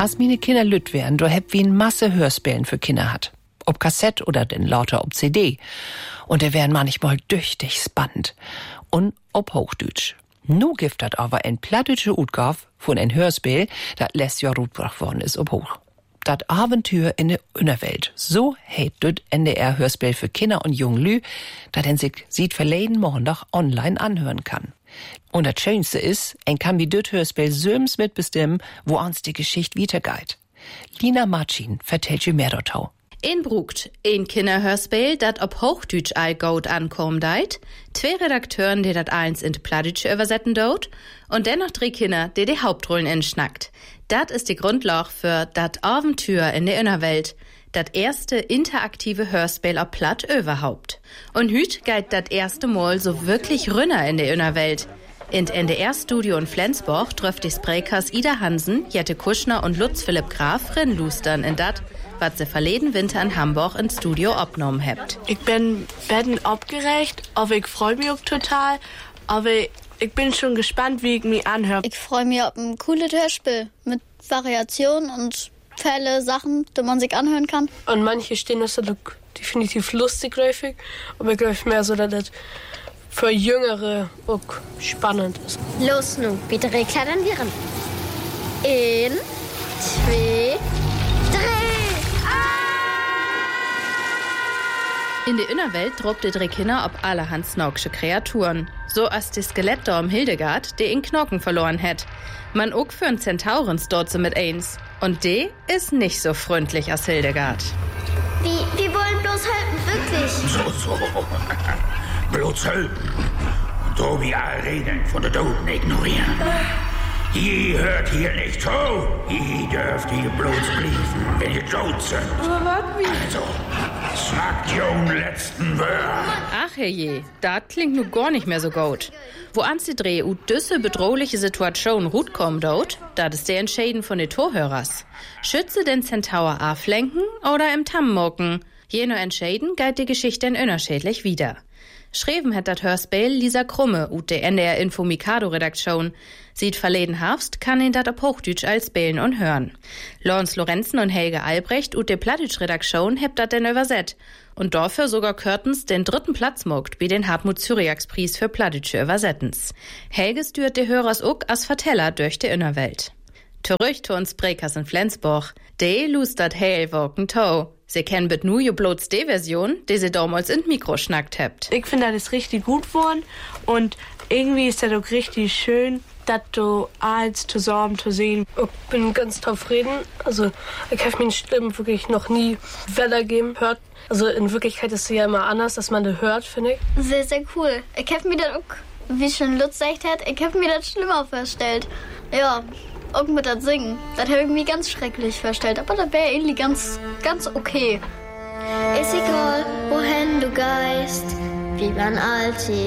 Als meine Kinder lütt wären, da heb wie ein Masse Hörspielen für Kinder hat. Ob Kassett oder denn lauter ob CD. Und der wären manchmal tüchtig spannend. Und ob Hochdeutsch. Nu gibt dat aber ein plattdeutsche Utgabe von ein Hörspiel, dat letztes Jahr rausgebracht worden ist ob Hoch. Dat Abenteuer in der Innerwelt. So heißt das NDR-Hörspiel für Kinder und Junglü, dat den sich sieht verleden Montag online anhören kann. Und das Schönste ist, ein kann wie das Hörspiel söms mitbestimmen, wo uns die Geschichte weitergeht. Lina Marcin vertellt ihr mehr dortau. In Brugt, ein Kinderhörspiel, dat ob Hochdeutsch all gut ankommen deit, 2 Redakteuren, die dat eins in Plattdeutsch übersetzen dort, und dennoch 3 Kinder, die Hauptrollen inschnackt. Dat ist die Grundlage für dat Abenteuer in der Innerwelt, dat erste interaktive Hörspiel auf Platt überhaupt. Und hüt geht dat erste Mal so wirklich rünner in der Innerwelt. In NDR-Studio in Flensburg trifft die Sprekers Ida Hansen, Jette Kuschner und Lutz Philipp Graf rinlustern in dat, was sie verleden Winter in Hamburg ins Studio abgenommen habt. Ich bin aufgeregt, aber ich freue mich auch total, aber ich bin schon gespannt, wie ich mich anhöre. Ich freue mich auf ein cooles Hörspiel mit Variationen und Fälle, Sachen, die man sich anhören kann. Und manche stehen das definitiv lustig, häufig, aber ich glaube mehr so, dass das für Jüngere auch spannend ist. Los nun, bitte klettern wir ran. 1, 2, 3. In der Innerwelt drobt die 3 Kinder ob allerhand snauksche Kreaturen. So als die Skelettdorm Hildegard, die in Knochen verloren hat. Man auch für einen Zentaurens dort so mit eins. Und die ist nicht so freundlich als Hildegard. Wir wollen bloß helfen, wirklich. So. Bloß helfen. Und so wie alle Regeln von der Toten ignorieren. Ihr hört hier nicht zu. Ihr dürft hier bloß blieben, wenn ihr tot sind. Aber warten wir. Also, sagt jungen letzten Wörter. Ach herrje, das klingt nun gar nicht mehr so gut. Wo ans die Dreh düsse bedrohliche Situation gut kommt dort, das ist der Entscheiden von den Torhörers. Schütze den Zentaur aflenken oder im Tamm mucken. Jener Entscheiden geht die Geschichte in unterschiedlich wieder. Schreiben hat das Hörspiel Lisa Krumme ut der NDR Info Mikado Redaktion. Sieht verleden Herbst kann ihn dat auf Hochdeutsch als spielen und hören. Lorenz Lorenzen und Helge Albrecht ut der Plattdeutsch Redaktion hebt dat denn übersetzt. Und dafür sogar Körtens den 3. Platz mogt wie den Hartmut Cyriax-Preis für Plattdeutsche Übersettens. Helge stört die Hörers auch als Verteller durch die Innerwelt. Zurück zu uns Brekers in Flensburg. De lustert heil woken tau. Sie kennen bet nu jo bloß die Version, die sie damals in Mikro schnackt habt. Ich finde, das ist richtig gut geworden und irgendwie ist das auch richtig schön, das du alles zusammen zu sehen. Ich bin ganz zufrieden. Also, ich habe meine Stimme wirklich noch nie wiedergeben hört. Also, in Wirklichkeit ist sie ja immer anders, dass man das hört, finde ich. Sehr, sehr cool. Ich habe mir das auch, wie schon Lutz gesagt hat, ich habe mir das schlimmer vorgestellt. Ja. Auch mit das Singen. Das habe ich mir ganz schrecklich vorgestellt. Aber das wäre irgendwie ganz okay. Ist egal, wohin du geist, wie man alltid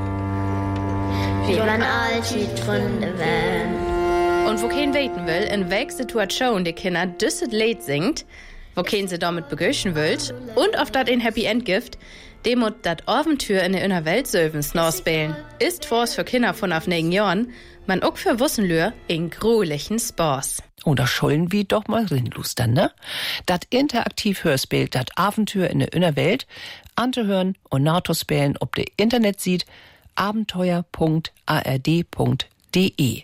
Gründe wählen. Und wo kein weten will, in welcher Situation die Kinder düsset Lied singt, wo kein sie damit begöschen will und auf dat ein Happy End gibt, dem muss dat Abenteuer in der Innerwelt söwens nachspielen. Ist vor's für Kinder von auf 9 Jahren, man auch für Wussenlür in grulichen Spaß. Und da schollen wir doch mal rinlustern, ne? Dat interaktiv Hörspiel, dat Abenteuer in der Innerwelt, anzuhören und nachzuspielen, ob der Internet sieht, abenteuer.ard.de.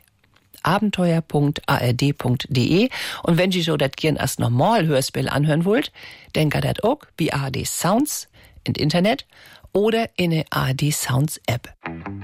abenteuer.ard.de. Und wenn Sie so das gern als normal Hörspiel anhören wollt, dann geht das auch wie ARD Sounds im Internet oder in der ARD Sounds App.